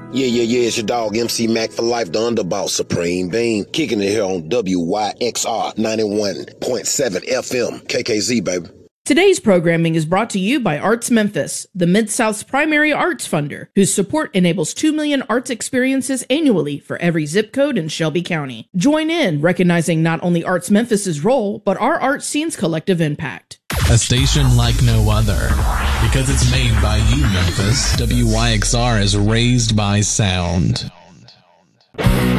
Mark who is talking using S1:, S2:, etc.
S1: Yeah, it's your dog, MC Mac for life, the underboss, Supreme Bean. Kicking it here on WYXR 91.7 FM, KKZ, baby.
S2: Today's programming is brought to you by Arts Memphis, the Mid-South's primary arts funder, whose support enables 2 million arts experiences annually for every zip code in Shelby County. Join in, recognizing not only Arts Memphis's role, but our art scene's collective impact.
S3: A station like no other. Because it's made by you, Memphis. WYXR is raised by sound.